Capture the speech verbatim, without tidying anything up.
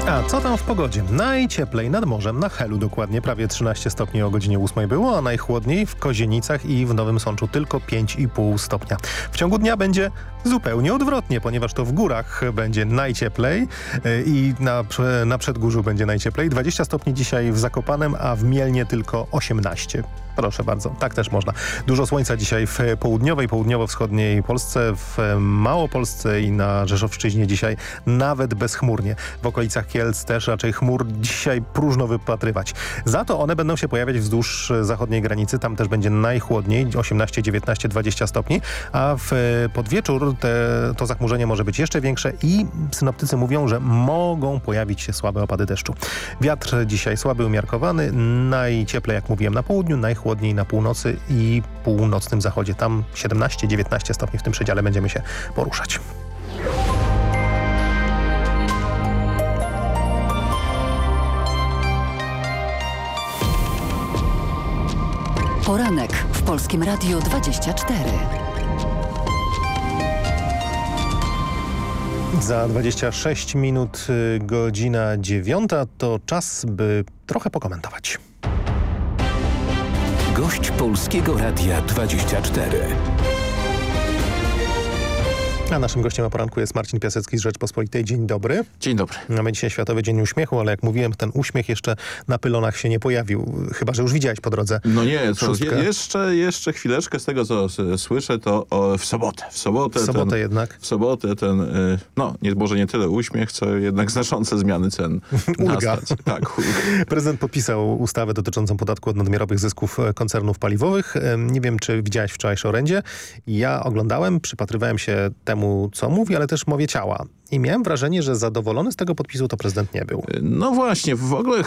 A co tam w pogodzie? Najcieplej nad morzem, na Helu dokładnie, prawie trzynaście stopni o godzinie ósmej było, a najchłodniej w Kozienicach i w Nowym Sączu tylko pięć i pół stopnia. W ciągu dnia będzie zupełnie odwrotnie, ponieważ to w górach będzie najcieplej i na, na Przedgórzu będzie najcieplej. dwadzieścia stopni dzisiaj w Zakopanem, a w Mielnie tylko osiemnaście. Proszę bardzo, tak też można. Dużo słońca dzisiaj w południowej, południowo-wschodniej Polsce, w Małopolsce i na Rzeszowszczyźnie dzisiaj nawet bezchmurnie. W okolicach Kielc też raczej chmur dzisiaj próżno wypatrywać. Za to one będą się pojawiać wzdłuż zachodniej granicy. Tam też będzie najchłodniej, osiemnaście, dziewiętnaście, dwadzieścia stopni, a w podwieczór te, to zachmurzenie może być jeszcze większe i synoptycy mówią, że mogą pojawić się słabe opady deszczu. Wiatr dzisiaj słaby, umiarkowany, najcieplej jak mówiłem na południu, najchłodniej na północy i północnym zachodzie. Tam siedemnaście, dziewiętnaście stopni w tym przedziale będziemy się poruszać. Poranek w Polskim Radiu dwadzieścia cztery. Za dwadzieścia sześć minut, godzina dziewiąta, to czas, by trochę pokomentować. Gość Polskiego Radia dwadzieścia cztery. A naszym gościem na poranku jest Marcin Piasecki z Rzeczpospolitej. Dzień dobry. Dzień dobry. Mamy dzisiaj Światowy Dzień Uśmiechu, ale jak mówiłem, ten uśmiech jeszcze na pylonach się nie pojawił. Chyba że już widziałeś po drodze. No nie, co, je, szóstkę. jeszcze, jeszcze chwileczkę z tego, co s- słyszę, to o, w sobotę. W sobotę, W sobotę ten, jednak. W sobotę ten, y, no nie, może nie tyle uśmiech, co jednak znaczące zmiany cen. Ulga. nastać. Tak, ulga. Prezydent podpisał ustawę dotyczącą podatku od nadmiarowych zysków koncernów paliwowych. Nie wiem, czy widziałeś wczorajsze orędzie. Ja oglądałem, przypatrywałem się temu, co mówi, ale też mowie ciała. I miałem wrażenie, że zadowolony z tego podpisu to prezydent nie był. No właśnie, w ogóle